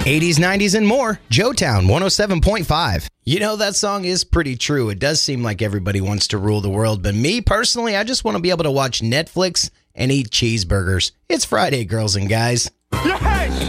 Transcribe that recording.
80s, 90s, and more. Joetown 107.5. You know, that song is pretty true. It does seem like everybody wants to rule the world, but me, personally, I just want to be able to watch Netflix and eat cheeseburgers. It's Friday, girls and guys. Yes!